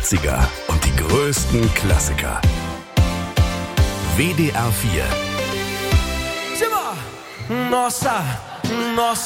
80er und die größten Klassiker. WDR 4. Nossa,